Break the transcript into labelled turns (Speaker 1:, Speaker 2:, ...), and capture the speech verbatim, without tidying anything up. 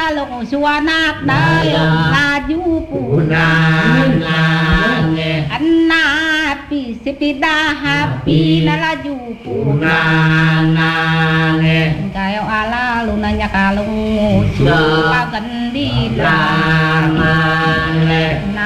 Speaker 1: kalong suanak dayong laju punan anapi sipidahapi nalaju punan kayo ala lunanya kalong mucu kagandila